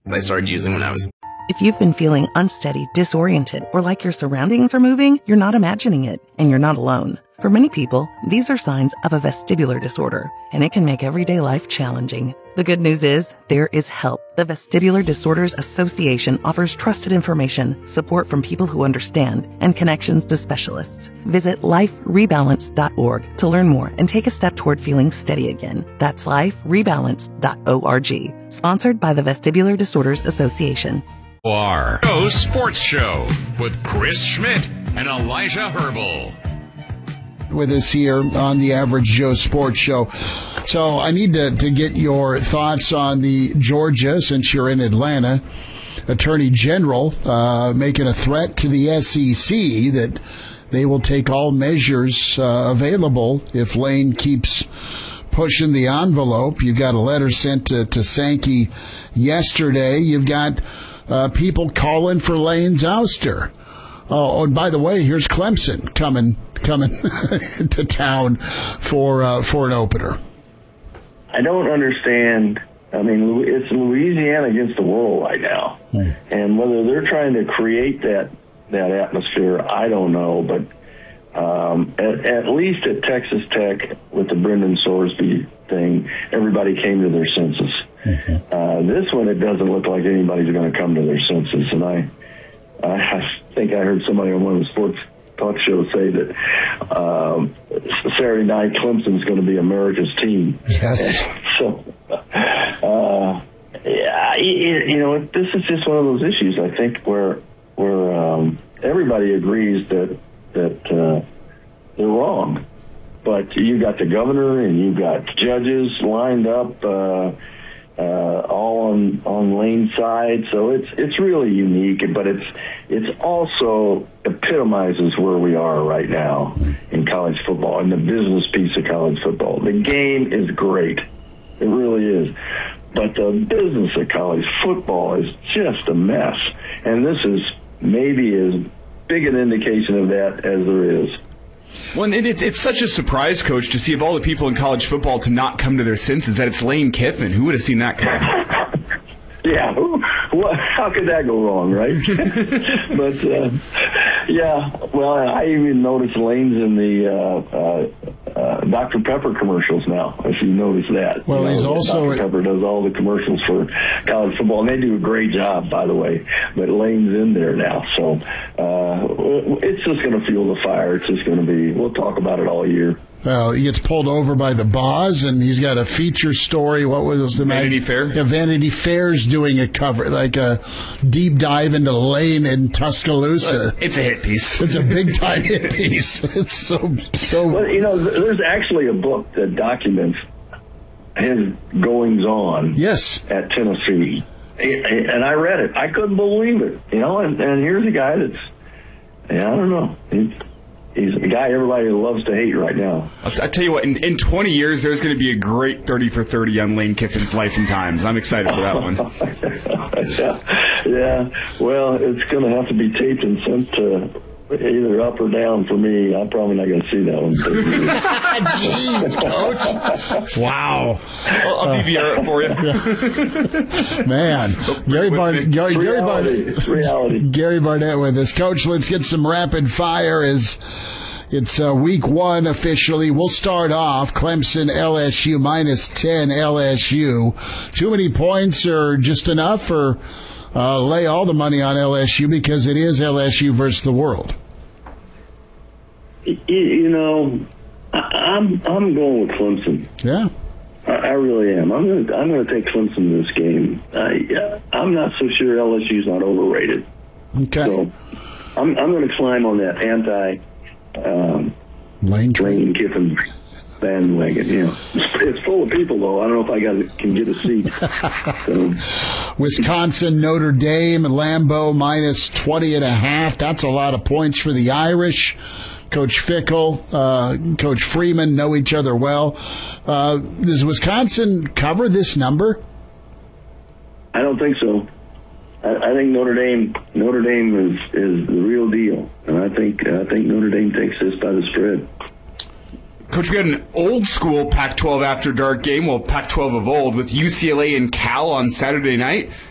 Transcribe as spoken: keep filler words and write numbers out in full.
I started using when I was. If you've been feeling unsteady, disoriented, or like your surroundings are moving, you're not imagining it, and you're not alone. For many people, these are signs of a vestibular disorder, and it can make everyday life challenging. The good news is, there is help. The Vestibular Disorders Association offers trusted information, support from people who understand, and connections to specialists. Visit life rebalance dot org to learn more and take a step toward feeling steady again. That's life rebalance dot org. Sponsored by the Vestibular Disorders Association. Our Sports Show with Chris Schmidt and Elijah Herbal. With us here on the Average Joe Sports Show. So I need to, to get your thoughts on the Georgia, since you're in Atlanta, Attorney General uh, making a threat to the S E C that they will take all measures uh, available if Lane keeps pushing the envelope. You've got a letter sent to, to Sankey yesterday. You've got uh, people calling for Lane's ouster. Oh, and by the way, here's Clemson coming coming to town for uh, for an opener. I don't understand. I mean, it's Louisiana against the world right now, hmm. and whether they're trying to create that that atmosphere, I don't know. But um, at, at least at Texas Tech with the Brendan Sorsby thing, everybody came to their senses. Mm-hmm. Uh, this one, it doesn't look like anybody's going to come to their senses, and I. I think I heard somebody on one of the sports talk shows say that um, Saturday night Clemson's going to be America's team. Yes. So, uh, yeah, you, you know, this is just one of those issues, I think, where where um, everybody agrees that that uh, they're wrong, but you got the governor and you got judges lined up. Uh, Uh, all on on Lane's side, so it's it's really unique, but it's it's also epitomizes where we are right now in college football and the business piece of college football. The game is great, it really is, but the business of college football is just a mess, and this is maybe as big an indication of that as there is. Well, and it's it's such a surprise, Coach, to see of all the people in college football to not come to their senses that it's Lane Kiffin. Who would have seen that coming? Yeah, what, how could that go wrong, right? but, uh, yeah, well, I even noticed Lane's in the uh, uh, uh, Doctor Pepper commercials now, if you notice that. Well, you know, he's also... Doctor Pepper does all the commercials for college football, and they do a great job, by the way, but Lane's in there now. So uh, it's just going to fuel the fire. It's just going to be, we'll talk about it all year. Well, he gets pulled over by the Boz, and he's got a feature story. What was the Vanity Fair? Yeah, Vanity Fair's doing a cover, like a deep dive into Lane in Tuscaloosa. It's a hit piece. It's a big time hit piece. It's so so. Well, you know, there's actually a book that documents his goings on. Yes. At Tennessee, and I read it. I couldn't believe it. You know, and, and here's a guy that's, yeah, I don't know. He's, He's a guy everybody loves to hate right now. I'll, I'll tell you what, in, in twenty years, there's going to be a great thirty for thirty on Lane Kiffin's life and times. I'm excited for that one. yeah. yeah, well, it's going to have to be taped and sent to either up or down for me. I'm probably not going to see that one. Jeez, Coach. Wow. I'll, I'll D V R it for you. Man. Gary, Bar- Gary, Gary, Barnett, reality. Gary Barnett with us. Coach, let's get some rapid fire as it's uh, week one officially. We'll start off Clemson, L S U, minus ten L S U. Too many points or just enough, or uh, lay all the money on L S U because it is L S U versus the world? You know, I'm I'm going with Clemson. Yeah, I, I really am. I'm going to I'm going to take Clemson in this game. I I'm not so sure L S U's not overrated. Okay. So I'm I'm going to climb on that anti um, Lane Lane Kiffin bandwagon. You know, it's full of people though. I don't know if I got can get a seat. So. Wisconsin, Notre Dame, Lambeau minus twenty and a half. That's a lot of points for the Irish. Coach Fickle, uh, Coach Freeman know each other well. Uh, does Wisconsin cover this number? I don't think so. I, I think Notre Dame Notre Dame is, is the real deal, and I think I think Notre Dame takes this by the spread. Coach, we got an old school Pac twelve after dark game, well, Pac twelve of old, with U C L A and Cal on Saturday night.